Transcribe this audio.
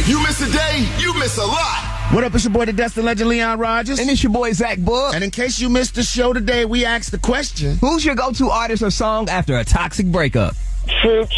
You miss a day, you miss a lot. What up, it's your boy, the Destin Legend, Leon Rogers. And it's your boy, Zach Book. And in case you missed the show today, we asked the question. Who's your go-to artist or song after a toxic breakup? Fruits.